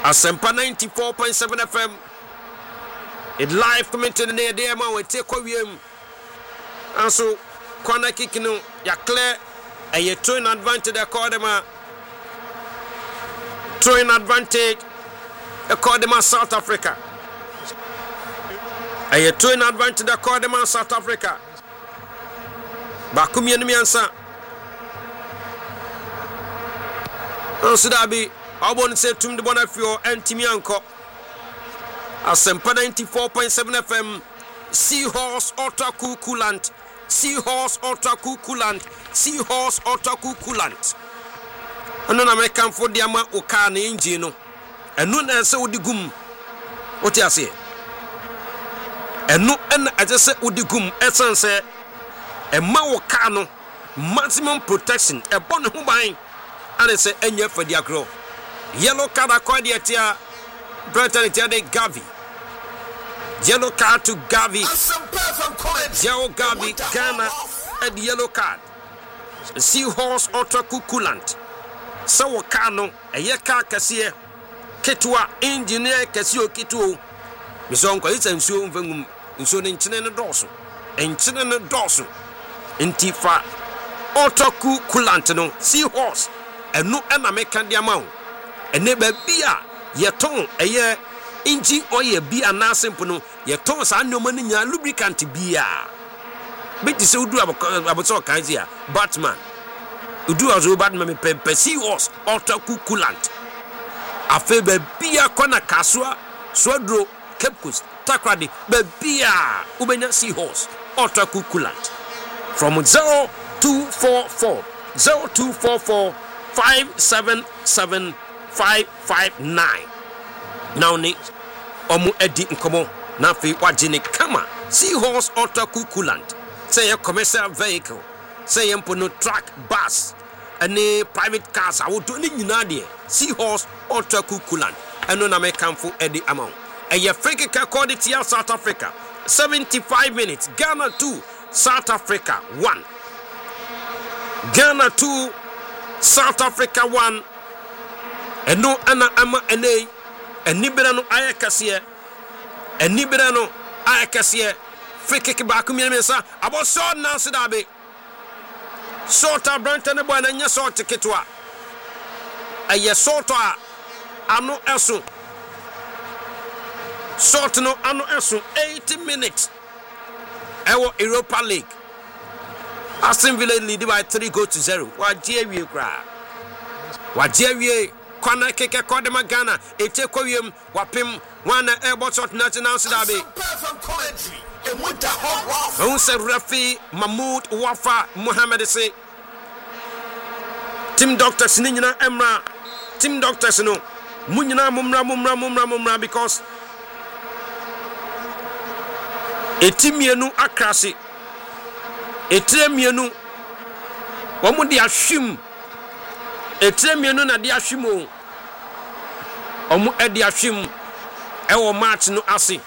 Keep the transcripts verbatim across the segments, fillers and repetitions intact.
Asempa ninety-four point seven F M. It live commenting near the man we take away. And so, corner kicking no, ya clear. And you throwing advantage according to throwing advantage according to South Africa. And you throwing advantage according to South Africa. Bakumi enemy answer. And so that be. I want to say to the one of your Antimianco. Asempa ninety-four point seven F M. Seahorse Otaku Coolant. Seahorse Otaku Coolant. Seahorse Otaku Coolant. And then I come for the ama Okane engine. And no answer with the gum. What you say? And no, and I just said with the gum. Essence, a Mawakano. Maximum protection. A bon who buying. And I say, and you for the agro. Yellow card according to Brighton de Gavi. Yellow card to Gavi. Yellow Gavi, Ghana, and yellow card. Seahorse Otaku Coolant. Sawa Kano, a Yaka Cassia, Ketua, engineer Cassio Kitu. Miss Uncle is and so in so in China Dawson. In China Dawson. In Tifa Otaku Coolantano, Seahorse, and no American amount. And never be a yeton a year inji oil be a nasimpono, yeton san no money lubricant be a bit is do about so kazia Batman. You do as Batman pe Seahorse Otaku Coolant. A febe be a corner casua, Swadro, Kepkus, Takradi, be a Ubena Seahorse Otaku Coolant. From zero two four four zero two four four five seven seven five five nine. Now ni omu edi nkomo na fi wajine kama Seahorse Otaku Coolant. Say a commercial vehicle, say a no truck, bus, any private cars. I would do ni nyina Seahorse Otaku Coolant. And no na me kamfu edi amount. And ye free quality of South Africa. seventy-five minutes. Ghana two, South Africa one. Ghana two, South Africa one. And no ana ama ene enibera no ayakasie enibera no ayakasie frikiki ba ku mi sa abo so na so da be sota branta ne bo na nya so tiketwa aye sota ano eso sota no ano eso eighty minutes ewo Europa League Aston Villa lead by three goals to zero wa je wie kra wa je wie Kwana keke kodema Ghana ete kwiem wapim wana airport shot national sidabe Onse Rafi Mahmoud Wafa Muhammad say team doctors ni nyina emra team doctors no munyina mumra mumra mumra mumra because etimienu akrase etremienu wamudi ashim etremienu na dia hwimo omu edi ahwim ewo match no ase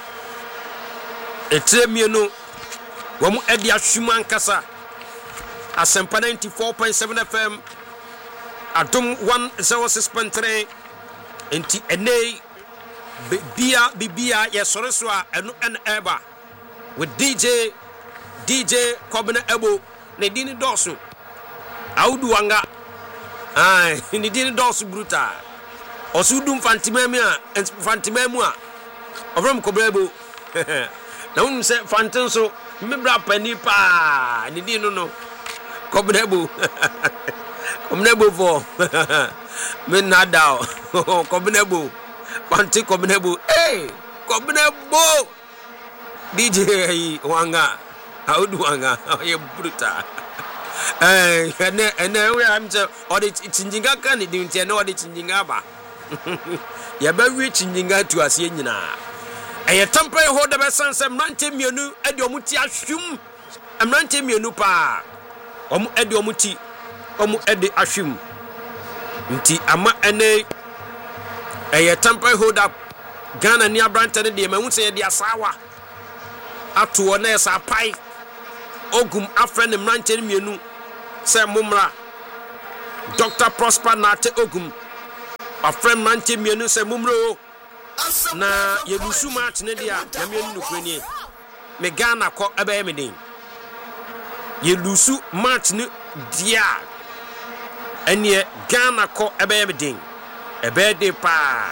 etremienu wamu edi ahwim ankasa Asempa ninety-four point seven F M Adum one oh six point three enti ene bia bibia yesore so a eno en eba with D J D J Kobina Ebo ne dini dosu audu wanga ai ni dini dosu bruta osudum fantimami a fantimami a obram Kobrebo na unse se fantin so mebra pani pa ni dini no Kobrebo Kobrebo for me nadao Kobrebo fanti Kobrebo eh Kobrebo D J wanga audu wanga ye bruta eh ene ene we am say odi chinjinga kan di ntia na odi chinjinga ba ya ba wi chinjinga tu ase nyina eye tampa ho da be sanse mrante mienu edi omuti ahwum mrante mienu pa omu edi omuti omu edi ahwum nti ama ene eye tampa ho da Ghana ni abrante ne de mahu se de asawa atuo na esa pai ogum afre ne mrante mienu se mumra Doctor Prosper Nate Ogum a friend mante mienu se mumro na yedusu match ne dia na mienu nukrenie me Ghana ko ebe me din yedusu match ne dia enie Ghana ko ebe me din ebe de pa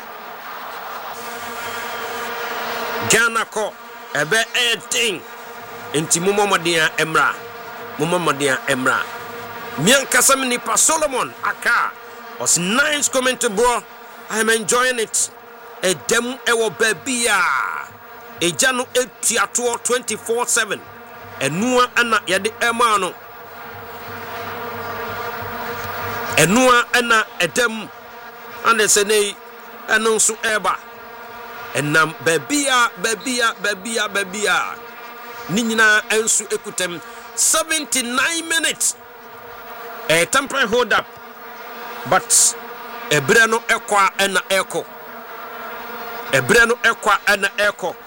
Ghana ko ebe edin enti momomodia emra momomodia emra mian kasam ni pa Solomon aka was nice comment bro. I'm enjoying it. A dem ewo babia e jano etuato twenty-four seven enua ana yade emano enua ana edem ane sene eno so eba enam babia babia babia babia ni nyina ensu ekutem seventy-nine minutes a temporary hold up but ebre no ekwa ena eko ebre no ekwa ena eko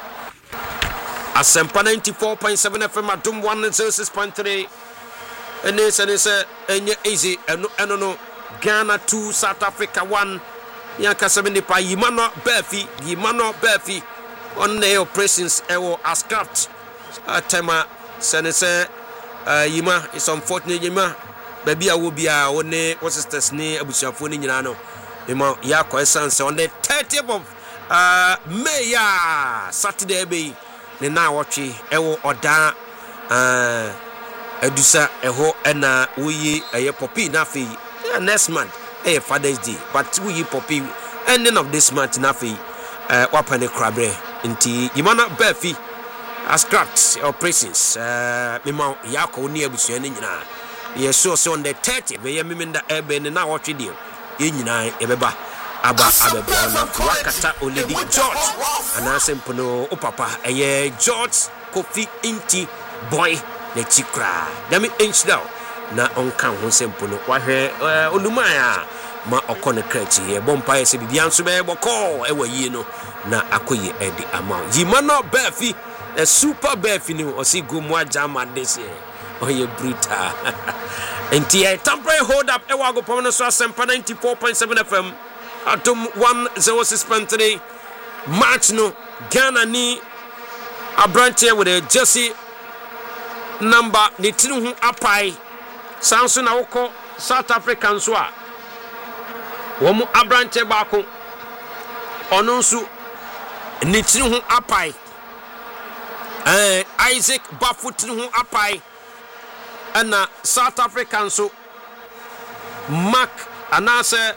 Asempa ninety-four point seven F M Adum one oh six point three ene se ne se enye easy eno eno no Ghana two South Africa one yanka seven pa Yimano Befi Yimano Befi on the operations ewo Ascraft atema se ne se Yima is unfortunate Yima baby awo bia one what sisters ni abusuafo ni nyina no ema ya ko essence on the thirtieth of uh May ya Saturday be ne na wotwe ewo oda uh edusa eho ena woyi eye popi na fe next month eh Father's Day but woyi popi ending of this month na fe uh wapane krabre nti Yimana Befi Ascraft operations uh mema ya ko ni abusua ni nyina yes so so on the thirtieth we yemminda ebe ne na wotwe dim ye nyina yebeba aba abeba na wakata oledi George anasempo no opapa eye George Kofi Inti boy na chikra dami enchida na onka ho sempo no wahwe olumaya ma okone krachi ye bompa ese bibia nso be boko ewa yie no na akoye edi amount Yimano Befi a super Befi ni osi gumwa jama this year oye brutal enti e temporary hold up ewa go pono so Asempa ninety-four point seven F M Atom one oh six point three match no Ghana ni Abrante with a jersey number ni tinu hu apai sanso na woko South African so a wo mu Abrante baako ono nso ni tinu hu apai eh Isaac Bafo tinu hu apai ana South African so Mark anase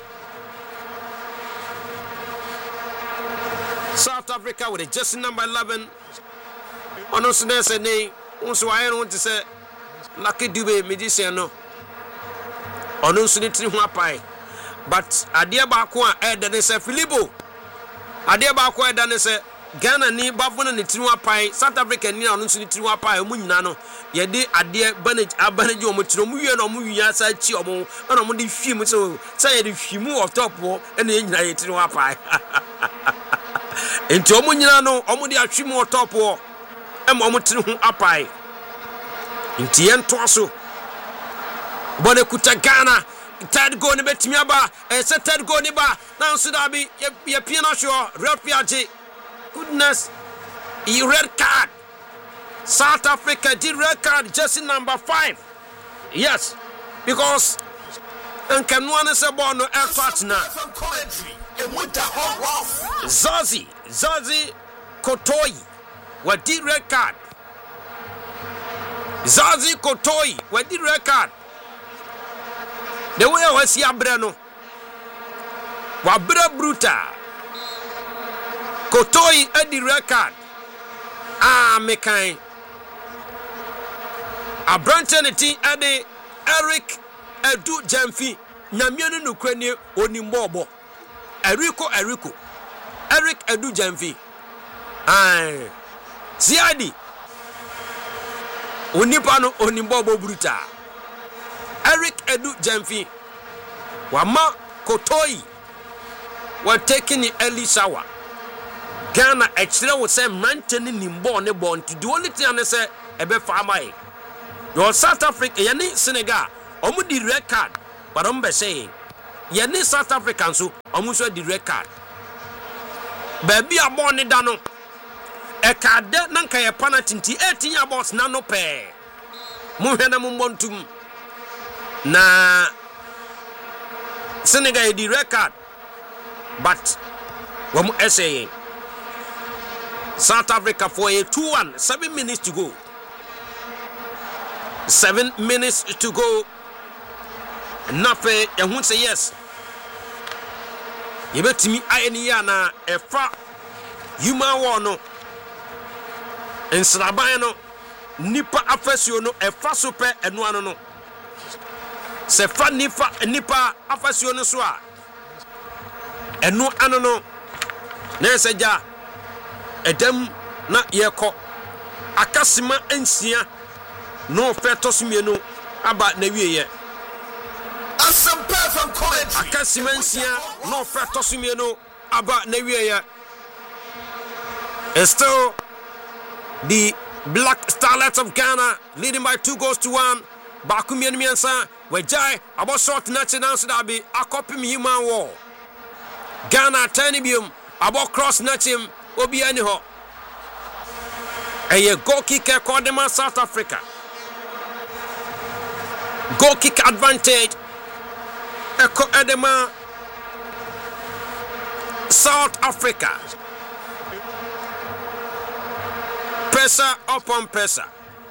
South Africa with a jersey number eleven ono so na se nei unso aye no nti se Lucky Dube magician no ono nso ni tiri hu apai but ade ba ko a eda ne se Filipo ade ba ko eda ne se Ghana ni bafo na ne tiri hu apai South Africa ni ono nso ni tiri hu apai omu nyina no ye de ade banage abanage omu tiri omu wie no omu wia sa chi omu ono omu de hwim so say ye de hwim of top wo ena ye nyina ye tiri hu apai enti omu nyina no omu de ahwim of top wo em omu tiri hu apai enti ento aso bone kuta Ghana third goal ni betimi aba e se third goal ni ba na nso da bi ye pie na sure red piaje goodness e red card South Africa did red card jersey number five yes because and can one say ball no effort na Zazi Zazi Kotoi what did red card Zazi Kotoi what did red card the way I was here Breno Wabra Bruta Kotoi at the record ah mekai Abrantenity at the Eric Edu Jamfi Nyamiano Nukreni Onimbobo Eriko Eriko Eric Edu Jamfi ah Ziadi Onipano Onimbobo Bruta Eric Edu Jamfi Wama Kotoi were taking the early shower Ghana actually would say maintaining nimbo ne born to do only thing and say ebe farmer your South Africa yani Senegal omu di red card but on be saying ye ne South Africa so omo so di red card baby abo ne da no e card na nka ye penalty nti eighteen about na no pe mo hwe na mo montum na Senegal di red card but wamo essay South Africa for a two one seven minutes to go seven minutes to go nafe ehun say yes yebetimi ayeni ya na efa human war no ensraban no nipa afasuo no efa so pe enu ano no se fa nipa nipa afasuo no so a enu ano no na seja edem na yeko akasima ensia no feto sumienu aba na wieye Asempa from commentary akasima ensia no feto sumienu aba na wieye. It's still the Black Starlets of Ghana leading by two goals to one. Bakumi and Miansa wejai about short national dabi akopim human war. Ghana tanibium about cross nachim obi aniho. A goal kick Kodema South Africa. Goal kick advantage. Eko Edema South Africa. Pesa upon pesa.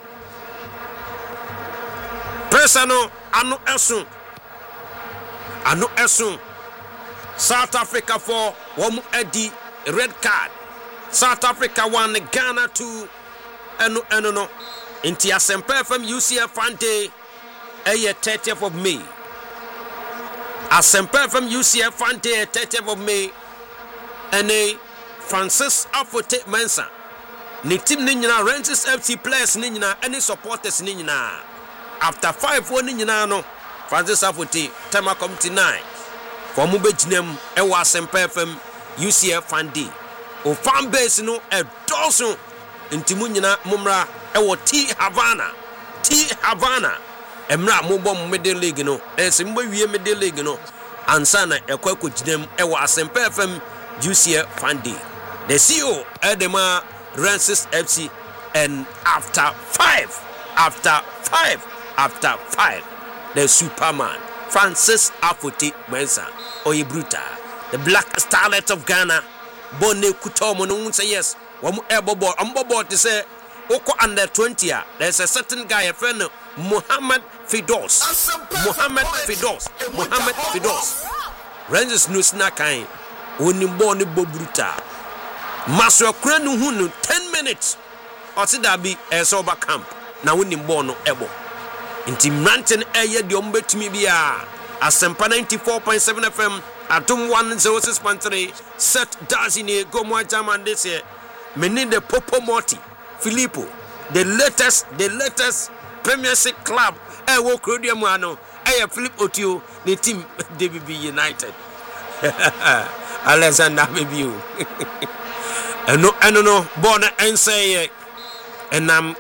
Pesa no anu esun. Anu esun. South Africa for one edi red card. South Africa one, Ghana two. Enu enu no. Inti Asempa F M U C F Fante. Eye thirtieth of May. Asempa F M U C F Fante thirtieth of May. Ene Francis Afote Mensah. Ni team ni nyina Rangers F C players ni nyina any supporters ni nyina. After five one ni nyina no Francis Afote tema committee nine. For mu beginem e wa Asempa F M U C F Fante. O fan base no e doso nti mu nyina mumra e wo T Havana. T Havana. Emra mo bom middle league no. E se mbo wie middle league no. Ansa na e kwa koginem e wa Asempa F M U C F Fante. The C E O Edema Rangers F C, and after five, after five, after five, the Superman Francis Afote Mensah Oyebruta, the Black Starlet of Ghana, Bonne Kutomo no say yes. One elbow ball, umbo ball to say Oko under twenty. There's a certain guy, a friend Muhammad Fidos, Muhammad Fidos, Muhammad Fidos. Rangers no snakai, Uniboni Bobruta. Maso kranu hunu ten minutes osidabi esoba camp na wonim ball no ebo nti mranten eye de ombetumi bia Asempa ninety-four point seven F M atom one oh six point three set dazine gomo German this year meni the Popo Morty Filippo the latest the latest Premiership club e wo krodium ano eye Philip Otio the team D B B United Alexander Mebiu eno eno no bona enseye enam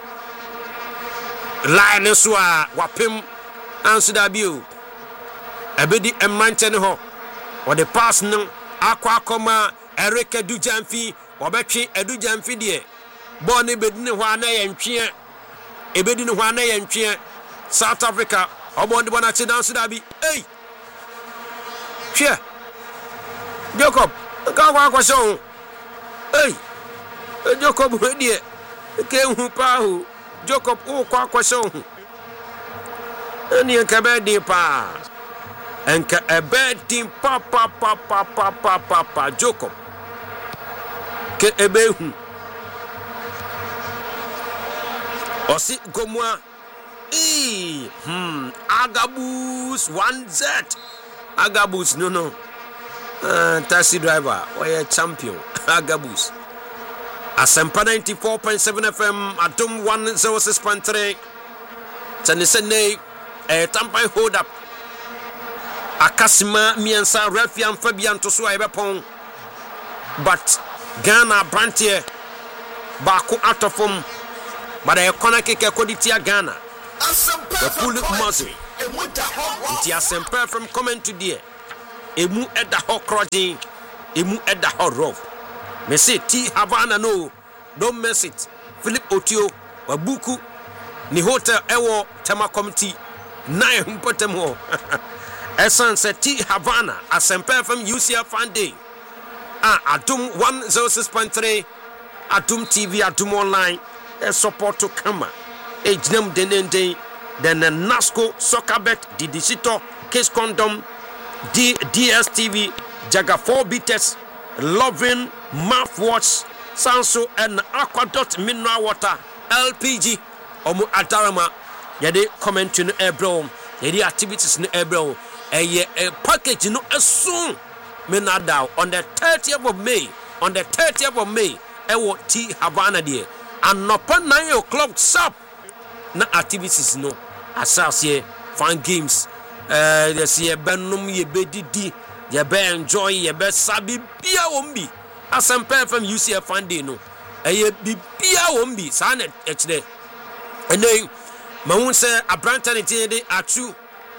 line so a wapem anso da bio ebedi emante ne ho o de pass no akwa akoma Erika Dujanfi obetwe Edujanfi de bona ebedi ne ho ana yentwe ebedi ne ho ana yentwe South Africa obonde bona che anso da bi ei hwe Jacob ka kwa kwa so hey, Jacob Hedie, came who pahu, Jacob O Quaquason. And you can bed deep pa. And a bad team papa papa papa papa Jacob. Ke ebehu. Osi Gomwa. E hmm Agabus one Z. Agabus no no. Uh, taxi driver, or a champion, Agabus. Asempa ninety-four point seven F M, Atom one oh six point three. Tanisene, a tampai hold up. Akasima, Miansa, Rafian, Fabian to Swabapon. But Ghana, Brantier, Baku out of him. But I can't kick a Koditia Ghana. The pull up muzzle. It's Asempa from comment to dear. emu eda ho krojin emu eda ho rough me say T Havana no don't mess it Philip Otio wabuku ni hotel ewo tema committee nine humpotem ho esan se T Havana Asempa F M U C F Fande ah Adum one oh six point three Adum T V Adum online e support to kama e jinem denenden then Nasco Soccerbet Didisito Case Condom D DSTV Jaga four Bites Loving Mouthwash Sanso and Aquadot Mineral Water L P G omu adarama yede comment no ebro yede activities no ebro eye package no esun menada on the thirtieth of May on the thirtieth of May ewo T Havana there and upon nine o'clock sharp na activities no asase fun games eh yes ye benum ye bedidi ye be enjoy ye be sabi bia wombi Asempa F M U C F Fande no eye bibia wombi sa na ekire and then mahun say abrantanity de atu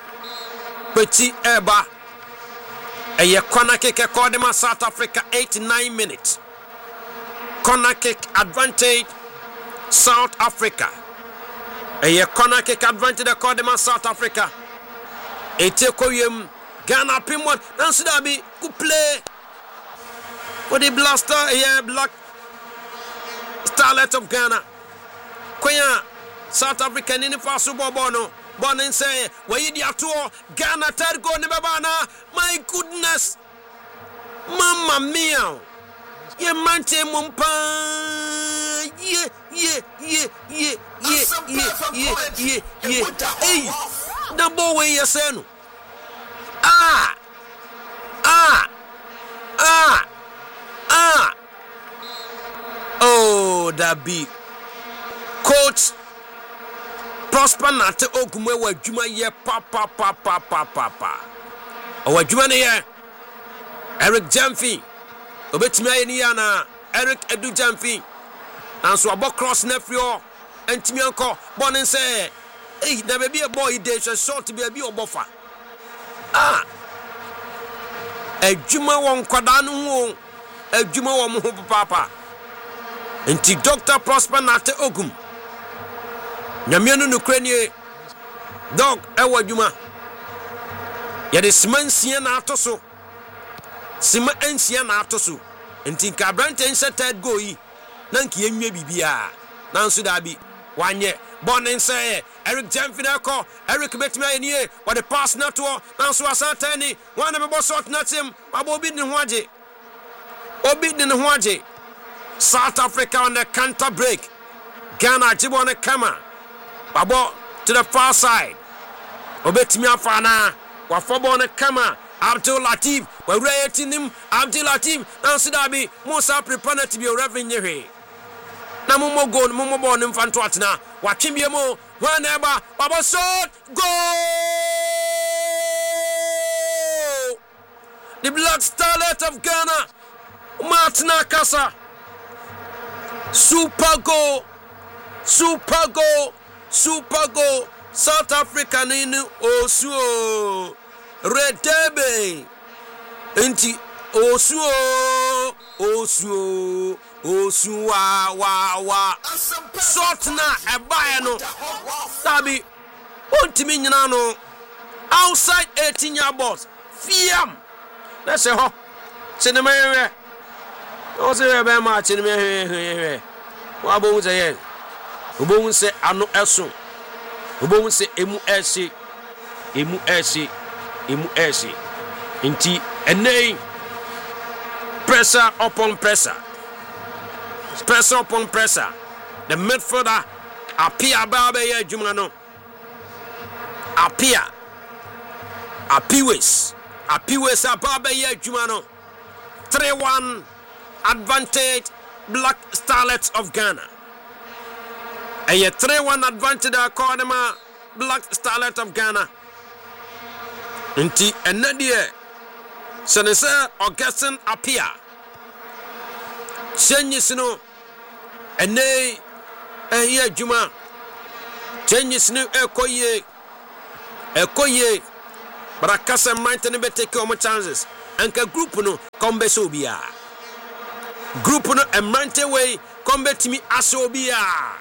peti eba eye corner kick Kodema South Africa eighty-nine minutes corner kick advantage South Africa eye corner kick advantage de Kodema South Africa etekoyem Ghana Primwon nanso da bi ku play for the blaster eye Black Starlet of Ghana Koya South Africa in the first bono bono say where you ato Ghana third goal ne bana my goodness mama mia ye mante mumpa ye ye ye ye ye ye ye ye hey the boy you say no ah ah ah ah oh that be coach Prosper Nate Ogumwe wadwuma ye pa pa pa pa pa pa pa wadwuma ne ye Eric Jamfi obetimi aye ni ya na Eric Edu Jamfi anso abo cross na frio antimi anko bonin say eh na be a boy dey short be bi obofa ah adwuma won kwada no ho adwuma wo mo ho papa enti Doctor Prosper Nate Ogum nyamianu nukrenie dog ewa adwuma yede simansia na atoso sima ensia na atoso enti ka branten third goal yi na nki enwe bibia nanso da bi wanye bonin say Eric Jamfinako Eric betimi ayenie what the pass na to nanso asatani wana be boss shot na tim abo bi ne ho age obi ne ho age South Africa on the counter break Ghana jibone kama Babo to the far side obetimi afana wa fobo ne kama Abdul Latif we rating him Abdul Latif nanso da bi Musa prepare to be revenue he na mumo go mumo bo ne mfanto atena wa twebie mo wan eba babo shot goal the Black Starlet of Ghana Martina Kasa super goal super goal super goal South Africa ninu osuo redebe enti osuo osuo osuwa wa wa shot na ebae no tabi ontimi nyina no outside eighteen yard box fiam na se ho sinema yewe o se be ma sinema yewe wa bo se ye obo se ano eso obo se emu ese emu ese emu ese nti enei pressure upon pressure pressure upon pressure the midfielder appear baba ye adwuma no appear apiwes apiwes baba ye adwuma no three one advantage Black Starlets of Ghana. A three one advantage Kodema Black Starlet of Ghana. Inti enadie senese Augustine appear. Changes no ene ehia djuma. Changes no ekoye ekoye but akasa mrante ne be take omo chances anka group no kombe so bia group no mrante way kombe timi aso bia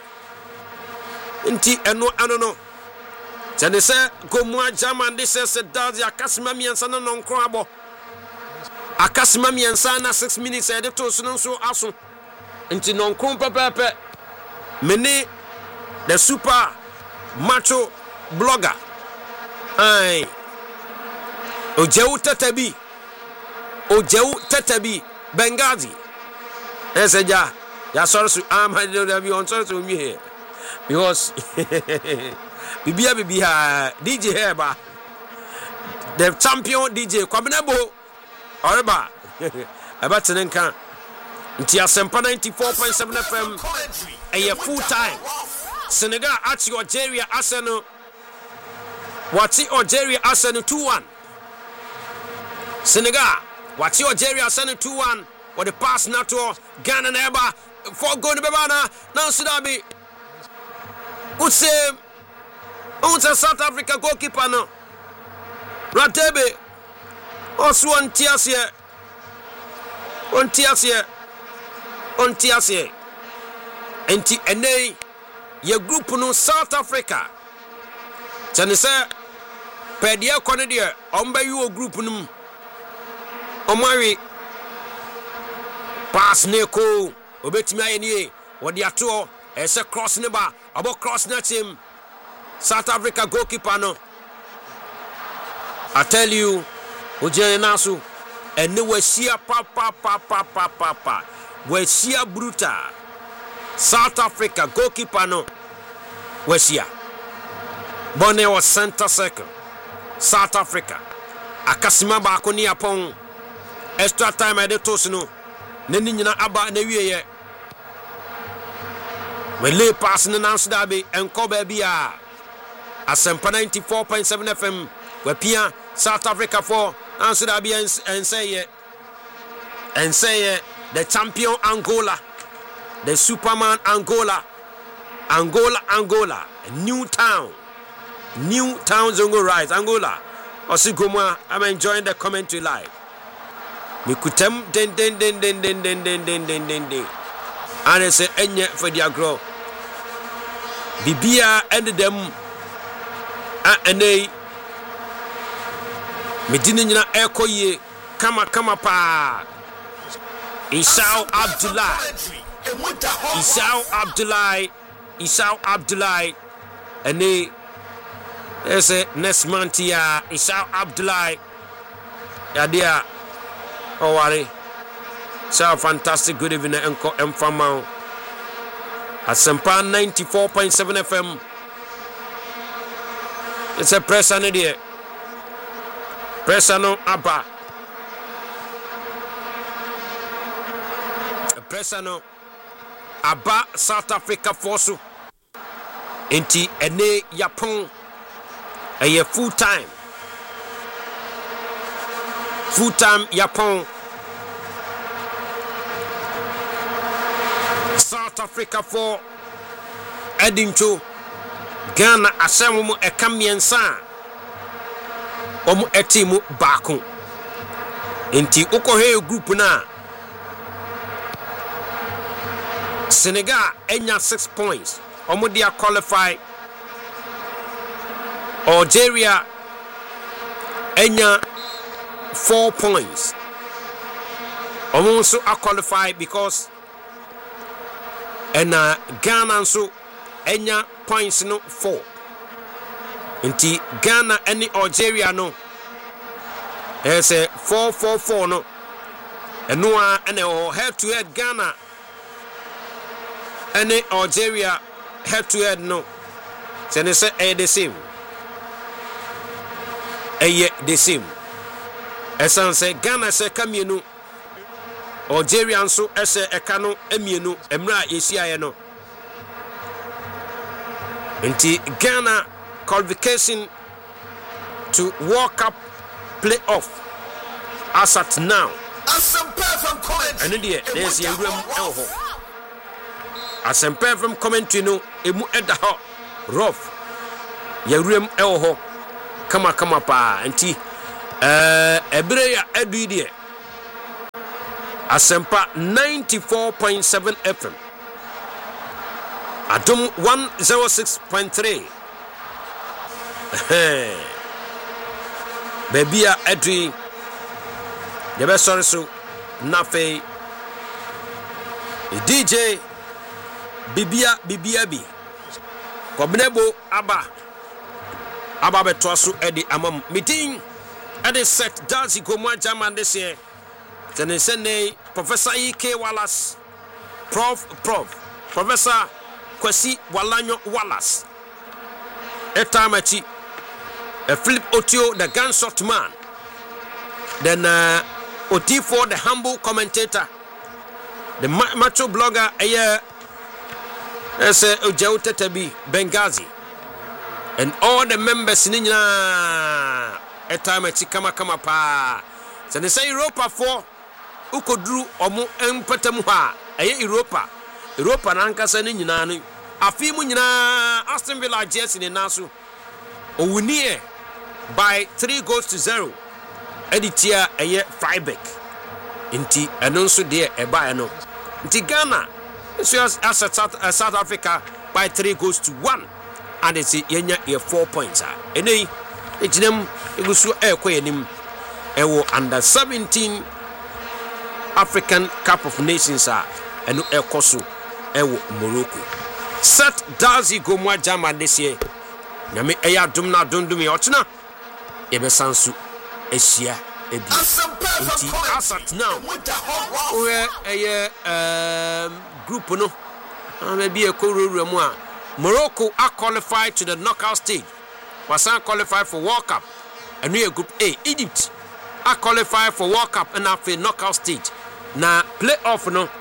nti eno ano no tene se gomwa German de se se daz akasima miensa na nonkro abo akasima miensa na six minutes e de to so no so aso nti nonkro pepepe mene the super macho blogger ai Ojewu Tatabi Ojewu Tatabi Benghazi Eseja ya sorry so am I don't be on sorry to me here because bibia bibia D J Heba the champion D J Kwabenebo Oreba about tenenka nti Asempa ninety-four point seven F M a full time Senegal at Algeria Arsenal wati Algeria Arsenal two one Senegal wati Algeria Arsenal two one with the pass now to Ghana neba for goal to bebana now Sudabi Utse Utse South Africa goalkeeper no Ratebe Osu on tiasie on tiasie on tiasie enti ene ye group no South Africa tane se pedia kone de omba yu group num omari pass neko obetimi ayeni wodi ato ese cross ne ba abo cross na team South Africa goalkeeper no I tell you ojene naso ene wasia pa pa pa pa pa pa pa wasia brutal South Africa goalkeeper no wasia Bone was center circle South Africa akasima ba ko ni apon extra time I de toss no nani nyina aba na wieye we lay pass no nan so da be enko ba bia Asempa ninety-four point seven F M we pia South Africa for nan so da be en say en say the champion Angola the Superman Angola Angola Angola New Town New Town Zongo Rise Angola Osigoma. I'm enjoying the commentary live. Mikutem den den den den den den den den den den den. And I say enye for their grow. Bibia and them and they Medina nyina ekoye kama kama pa Isao Abdullah Isao Abdullah Isao Abdullah and they Ese Nesmantia Isao Abdullah Yadia Owari so fantastic good evening enko emfama Asempa ninety-four point seven F M it's a press and there press no aba press no aba South Africa force enti ene Yapon a full time full time Yapon South Africa for Edincho Ghana asemu ekamiensa omu etimu bako enti ukohe group na Senegal enya six points omu dia qualify Algeria enya four points almost a qualify because and uh, Ghana so enya points no four inti Ghana any Algeria no there's a four four four no and no and head to head Ghana any Algeria head to head no so they say eh the same eh the same esan say Ghana say kamienu Algeria so ese eka no emienu emra yesia no nti Ghana qualification to World Cup playoff as at now and there there's a room elho Asempa from commentary no emu eda ho rough ya room elho kama kama pa nti eh ebre ya edu die Asempa ninety-four point seven F M Adom one oh six point three Bebia edu de be sorry so na fe D J Bibia Bibia bi Kobnebo aba aba beto so edi amam meeting edi set Darcy Gomwa German this year Tenesene Professor E K Wallace Prof Prof Professor Kwesi Walanyo Wallace Etamachi a Philip Otio the gunshot man then uh, Otifo the humble commentator the ma- macho blogger a year as a Ojautetebi Benghazi and all the members in a time at Chikama Kama Pa. So they say Europa for Ukodru Omo Empatamuha, a Europa, Europa Nanka Saninani, a Fimunina, Aston Villa Jets in Nasu, Owunie by three goals to zero. Editia a year Freiburg. Inti anonso de e ba no. Inti Ghana so as South, uh, South Africa by three goals to one. And it's yenya e four points. Ene ejinem egusu e koyenim e wo under seventeen African Cup of Nations a eno e koso e wo Morocco. Set Darcy Gomwa German this year. Nyame e ya dum na dundum e ochina e be sansu esia ebi. Inti asat now. We e um group no. Maybe a koruru mu a Morocco are qualified to the knockout stage. Wasan qualified for World Cup. And we are Group A. Egypt are qualified for World Cup and after knockout stage. Now playoff no.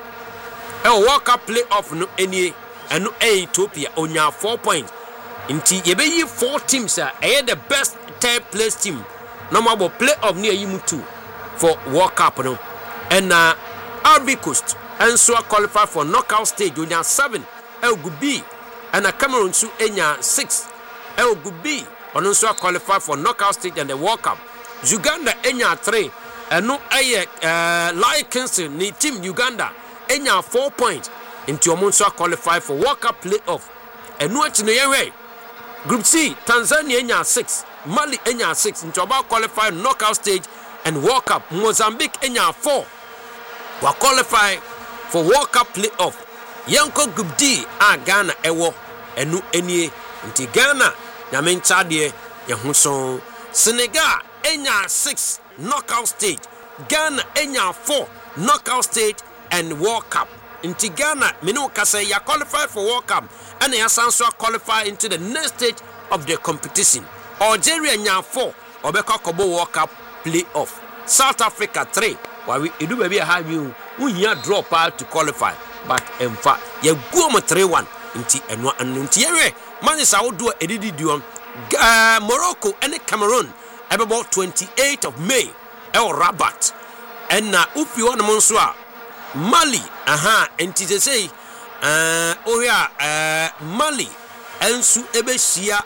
A World Cup playoff no any and no Ethiopia on your four points. Inti yebe four teams are the best third place team. No more playoff near you two for World Cup no. And uh Ivory Coast and so qualified for knockout stage on your seven. El Gubi and a Cameroon to Enya six. El Gubi on also qualified for knockout stage and the World Cup. Uganda Enya three and no aye uh like Kingston ni team Uganda Enya four points into also qualified for World Cup playoff. And no way. Group C Tanzania Enya six, Mali Enya six into about qualified knockout stage and World Cup. Mozambique Enya four were qualified for World Cup playoff. Yanko Group D a Ghana ewo enu enie nti Ghana nyame nchade ye huson. Senegal enya six knockout stage, Ghana enya four knockout stage and World Cup. Nti Ghana menu kase ya qualified for World Cup and ya sanso qualify into the next stage of the competition. Algeria nya four obeka kobo World Cup playoff. South Africa three wa we edu baby have you unya drop out to qualify. But in fact, you go mo three one inti enwa nti yewe manisa wo do edidi duon Morocco and Cameroon about twenty-eighth of May el Rabat and na ufi won mo nso a Mali aha inti they say uh oh yeah uh Mali ensu ebehia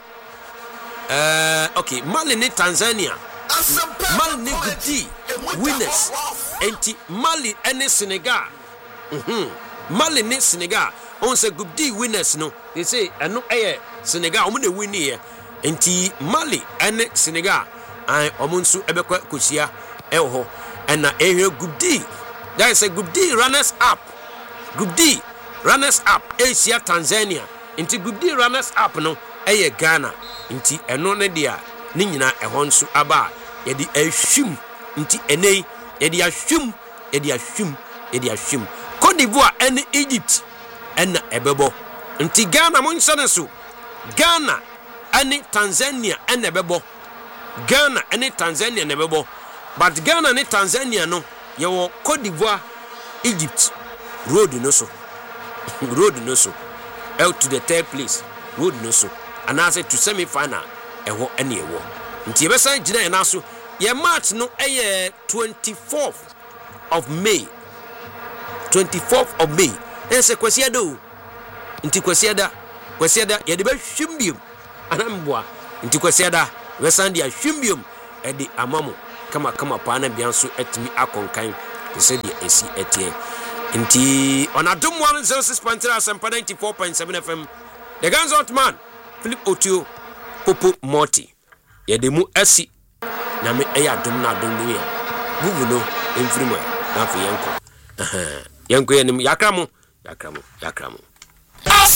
uh okay Mali ni Tanzania Mali ni Guti winners inti Mali and Senegal mhm Mali ni Senegal on say Group D winners no they say eno eh Senegal omo na win here enti Mali and Senegal an omo nso ebekwa kosia eho and na ehwe Group D that is a Group D runners up Group D runners up Asia Tanzania enti Group D runners up no eh Ghana enti eno ne dia ni nyina eho nso aba ye di ahwim enti enei ye di ahwim ye di ahwim ye di ahwim Côte d'Ivoire and Egypt and Ebebo. Nti Ghana Monsanesu. Ghana and Tanzania and Ebebo. Ghana and Tanzania and Ebebo. But Ghana and Tanzania no. You Côte d'Ivoire, Egypt. Road no so. Road no so. Out to the third place. Road no so. And I said to semi final. Ewo any ewo. Nti Ebesa Jina and Asu. Ye match no a twenty-fourth of May. twenty-fourth of May. Ese kwasiada o. Nti kwasiada, kwasiada ye de ba hwimbium. Anambwa. Nti kwasiada, we sand ya hwimbium e di amamo kama kama pa na bia nso atimi akonkan te se de esi etie nti on adom one oh six point three Asempa ninety-four point seven F M the guns out man Philip Otio Popo Morty yedemu asi na me eya dom na dom no ya gugu no emfiri mo na fa yenko aha yenko yenim yakramo yakramo yakramo